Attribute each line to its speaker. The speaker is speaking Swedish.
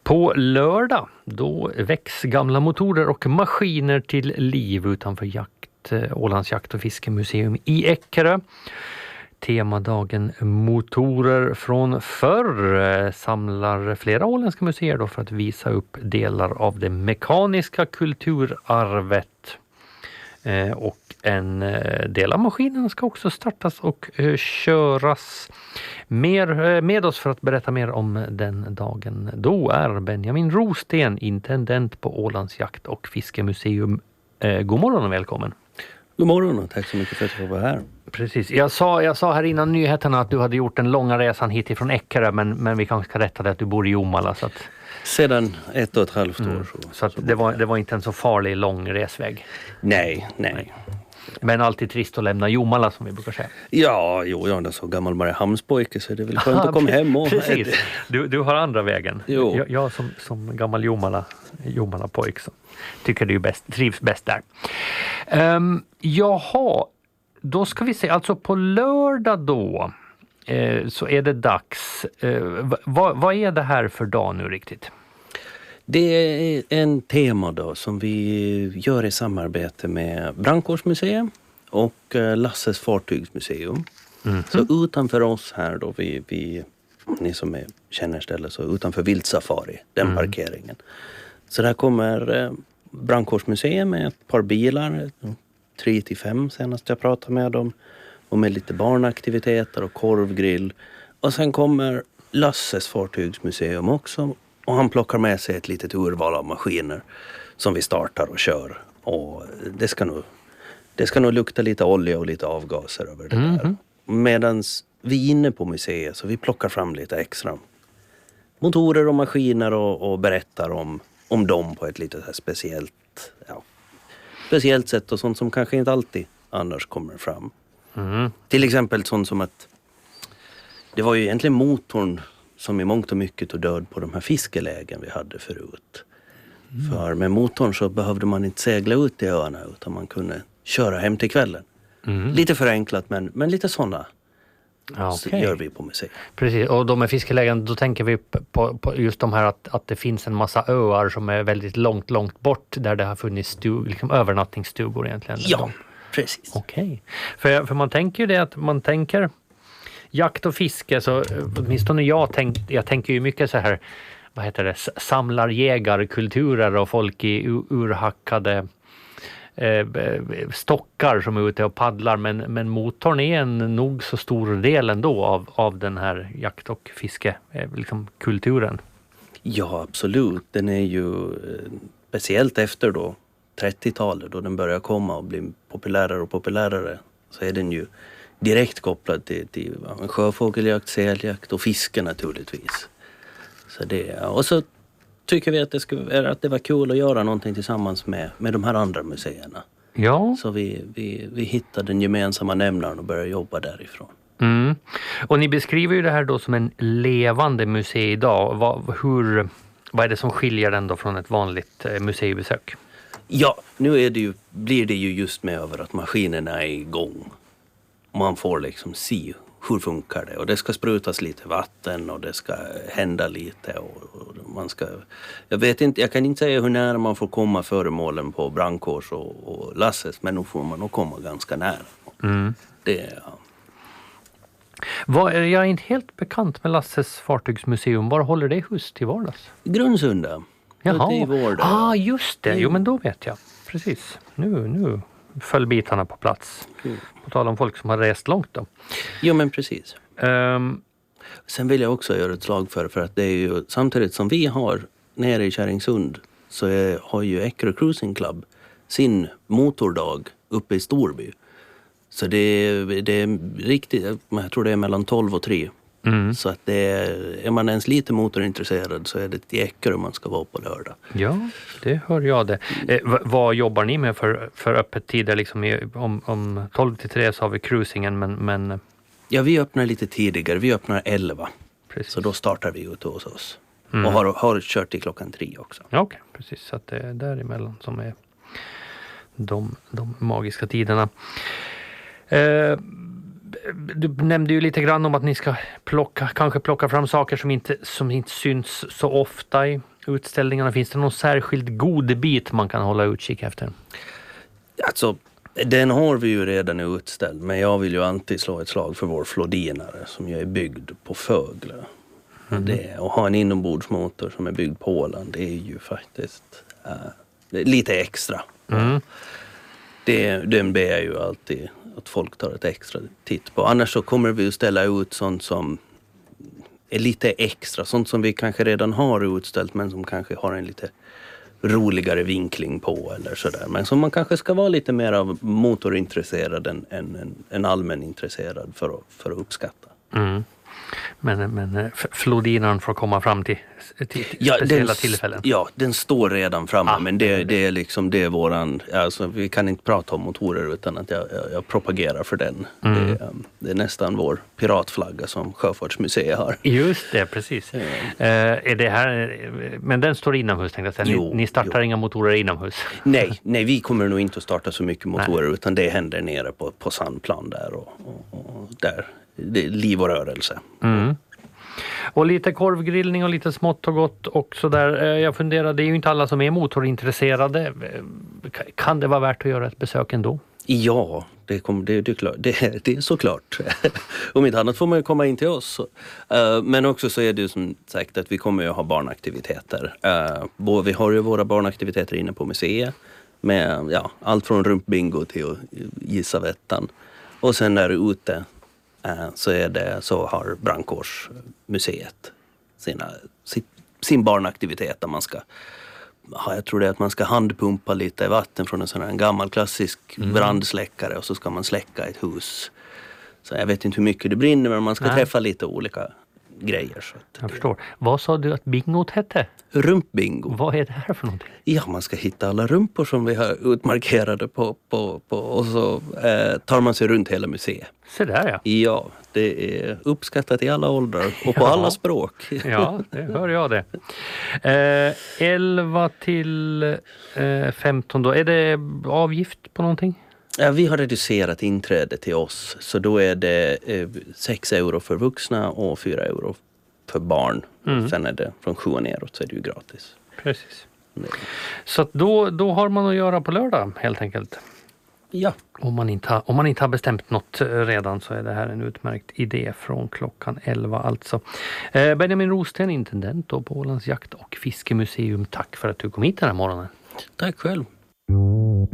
Speaker 1: På lördag då väcks gamla motorer och maskiner till liv utanför Ålands jakt- och fiskemuseum i Eckerö. Temadagen Motorer från förr samlar flera åländska museer då för att visa upp delar av det mekaniska kulturarvet. Och en del av maskinerna ska också startas och köras. Med oss för att berätta mer om den dagen då är Benjamin Rosten, intendent på Ålands jakt- och fiskemuseum. God morgon och välkommen.
Speaker 2: God morgon och tack så mycket för att jag var här.
Speaker 1: Precis. Jag sa här innan nyheterna att du hade gjort den långa resan hit ifrån Eckerö, men vi kanske ska rätta det att du bor i Jomala. Så att,
Speaker 2: sedan 1,5 år.
Speaker 1: Så att det var inte en så farlig lång resväg.
Speaker 2: Nej.
Speaker 1: Men alltid trist att lämna Jomala som vi brukar säga.
Speaker 2: Ja, jag är så gammal Mariehamnspojke så det är väl skönt att komma hem. Och
Speaker 1: precis. Du har andra vägen.
Speaker 2: Jo.
Speaker 1: Jag som gammal Jomala-pojk så tycker det är trivs bäst där. Jaha, då ska vi se. Alltså på lördag då så är det dags. Vad är det här för dag nu riktigt?
Speaker 2: Det är en temadag som vi gör i samarbete med Brandkårsmuseum och Lasses fartygsmuseum. Mm-hmm. Så utanför oss här då, ni som känner stället, så utanför Vildsafari, den parkeringen. Så där kommer Brandkårsmuseum med ett par bilar, 3-5 senast jag pratade med dem. Och med lite barnaktiviteter och korvgrill. Och sen kommer Lasses fartygsmuseum också. Och han plockar med sig ett litet urval av maskiner som vi startar och kör. Och det ska nog lukta lite olja och lite avgaser över det där. Medan vi är inne på museet så vi plockar fram lite extra motorer och maskiner och berättar om dem på ett lite så här speciellt sätt. Och sånt som kanske inte alltid annars kommer fram. Till exempel sånt som att det var ju egentligen motorn som i mångt och mycket tog död på de här fiskelägen vi hade förut. För med motorn så behövde man inte segla ut i öarna utan man kunde köra hem till kvällen. Lite förenklat men lite sådana gör vi på museet.
Speaker 1: Precis, och de med fiskelägen, då tänker vi på just de här att det finns en massa öar som är väldigt långt bort där det har funnits liksom övernattningsstugor egentligen.
Speaker 2: Ja, precis.
Speaker 1: Okej. För man tänker ju det att man tänker jakt och fiske, så åtminstone jag tänker ju mycket så här, vad heter det, samlarjägarkulturer och folk i urhackade stockar som är ute och paddlar, men motorn är en nog så stor del ändå av den här jakt- och fiske liksom kulturen.
Speaker 2: Ja, absolut. Den är ju speciellt efter då 30-talet då den börjar komma och bli populärare och populärare, så är den ju direkt kopplad till sjöfågeljakt, säljakt och fiske naturligtvis. Och så tycker vi att det var kul att göra någonting tillsammans med de här andra museerna.
Speaker 1: Ja.
Speaker 2: Så vi hittade den gemensamma nämnaren och började jobba därifrån.
Speaker 1: Och ni beskriver ju det här då som en levande museum idag. Vad är det som skiljer den då från ett vanligt museibesök?
Speaker 2: Ja, nu blir det ju just med över att maskinerna är igång. Man får liksom se hur funkar det. Och det ska sprutas lite vatten och det ska hända lite. Och man ska, jag kan inte säga hur nära man får komma föremålen på Brandkårs och Lasses. Men nu får man nog komma ganska nära.
Speaker 1: Jag är inte helt bekant med Lasses fartygsmuseum. Var håller det hus till vardags?
Speaker 2: Grundsunda.
Speaker 1: Jaha, just det. Jo, men då vet jag. Precis. Nu föll bitarna på plats. På tal om folk som har rest långt då.
Speaker 2: Jo, men precis. Sen vill jag också göra ett slag för att det är ju samtidigt som vi har nere i Kärringsund så har ju Eckerö Cruising Club sin motordag uppe i Storby. Så det är riktigt, jag tror det är mellan 12 och 3. Så att är man ens lite motorintresserad så är det till Eckerö man ska vara på lördag.
Speaker 1: Ja, det hör jag det. Vad jobbar ni med för öppettider? Liksom om 12 till 3 så har vi cruisingen, men...
Speaker 2: Ja, vi öppnar lite tidigare. Vi öppnar 11.
Speaker 1: Precis.
Speaker 2: Så då startar vi ute hos oss. Och har kört till klockan 3 också.
Speaker 1: Okej, precis. Så att det är däremellan som är de magiska tiderna. Du nämnde ju lite grann om att ni ska kanske plocka fram saker som inte syns så ofta utställningarna? Finns det någon särskild god bit man kan hålla utkik efter?
Speaker 2: Alltså, den har vi ju redan utställd, men jag vill ju alltid slå ett slag för vår flodinare som ju är byggd på Fögle. Och ha en inombordsmotor som är byggd på Åland, det är ju faktiskt lite extra. Den ber jag ju alltid att folk tar ett extra titt på. Annars så kommer vi att ställa ut sånt som är lite extra. Sånt som vi kanske redan har utställt men som kanske har en lite roligare vinkling på eller sådär. Men som man kanske ska vara lite mer av motorintresserad än allmänintresserad för att uppskatta.
Speaker 1: Men flodinaren får komma fram till speciella tillfällen.
Speaker 2: Ja, den står redan framme, men det är liksom det är våran, alltså vi kan inte prata om motorer utan att jag propagerar för den. Det är nästan vår piratflagga som Sjöfartsmuseet har.
Speaker 1: Just det, precis. Är det här, men den står inomhus, tänkte jag säga. Ni startar inga motorer inomhus? Nej,
Speaker 2: vi kommer nog inte att starta så mycket motorer utan det händer nere på sandplan där och där. Det är liv och rörelse.
Speaker 1: Och lite korvgrillning och lite smått och gott också där. Jag funderar, det är ju inte alla som är motorintresserade. Kan det vara värt att göra ett besök ändå?
Speaker 2: Ja, det är såklart. Om inte annat får man ju komma in till oss. Men också så är det ju som sagt att vi kommer ju ha barnaktiviteter. Vi har ju våra barnaktiviteter inne på museet. Med allt från rumpbingo till att gissa vettan. Och sen där ute så har Brandkårsmuseet sin barnaktivitet där man ska, jag tror det är att man ska handpumpa lite vatten från en sån här gammal klassisk brandsläckare och så ska man släcka ett hus. Så jag vet inte hur mycket det brinner men man ska träffa lite olika grejer. Så
Speaker 1: jag förstår. Vad sa du att bingot hette?
Speaker 2: Rumpbingo.
Speaker 1: Vad är det här för någonting?
Speaker 2: Ja, man ska hitta alla rumpor som vi har utmarkerade på och så tar man sig runt hela museet.
Speaker 1: Så där ja.
Speaker 2: Ja, det är uppskattat i alla åldrar och på alla språk.
Speaker 1: Ja, det hör jag det. 11 till 15 då. Är det avgift på någonting?
Speaker 2: Ja, vi har reducerat inträde till oss. Så då är det 6 euro för vuxna och 4 euro för barn. Sen är det från 7 och neråt så är det ju gratis.
Speaker 1: Precis. Så att då har man att göra på lördag helt enkelt.
Speaker 2: Ja.
Speaker 1: Om man inte har bestämt något redan så är det här en utmärkt idé från klockan 11 alltså. Benjamin Rosten, intendent på Ålands jakt- och fiskemuseum. Tack för att du kom hit den här morgonen.
Speaker 2: Tack själv.